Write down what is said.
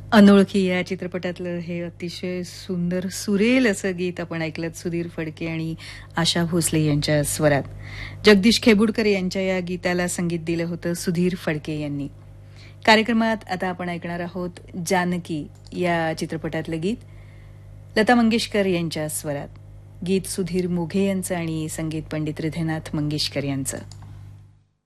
अनोळखी या चित्रपटातलं हे अतिशय सुंदर सुरेल असं गीत आपण ऐकलं सुधीर फडके आणि आशा भोसले यांच्या स्वरात. जगदीश खेबुडकर यांच्या या गीताला संगीत दिलं होतं सुधीर फडके यांनी. कार्यक्रमात आता आपण ऐकणार आहोत जानकी या चित्रपटातलं गीत लता मंगेशकर यांच्या स्वरात. गीत सुधीर मोघे यांचं आणि संगीत पंडित हृदयनाथ मंगेशकर यांचं.